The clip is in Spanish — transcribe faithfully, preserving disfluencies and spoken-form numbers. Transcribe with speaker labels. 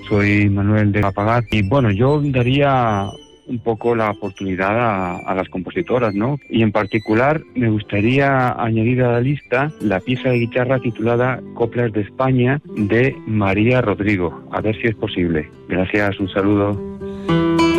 Speaker 1: Soy Manuel de Apagat y bueno, yo daría un poco la oportunidad a, a las compositoras, ¿no? Y en particular me gustaría añadir a la lista la pieza de guitarra titulada Coplas de España de María Rodrigo. A ver si es posible. Gracias, un saludo.